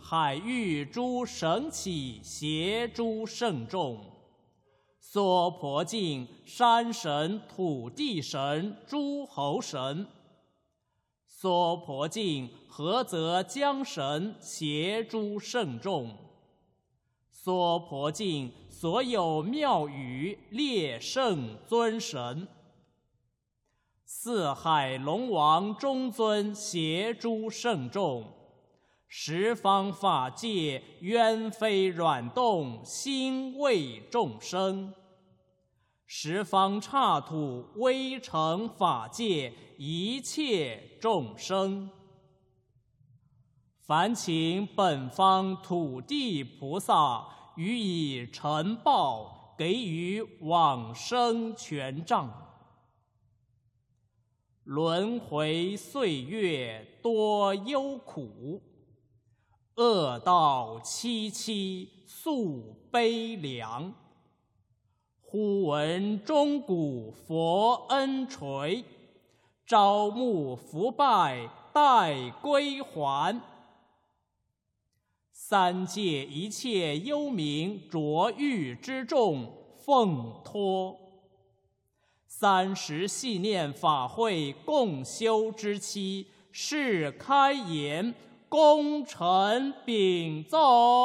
海域诸神祇协诸圣众，娑婆境山神、土地神、诸侯神，娑婆境菏泽江神协诸圣众，娑婆境所有庙宇列圣尊神，四海龙王中尊协诸圣众，十方法界冤非软动心为众生，十方刹土微尘法界一切众生，烦请本方土地菩萨予以承报，给予往生权杖。轮回岁月多忧苦，恶道凄凄诉悲凉。忽闻钟鼓佛恩垂，朝暮伏拜待归还。三界一切幽冥浊狱之众奉托，30系念法会共修之期，是开言，功臣禀奏。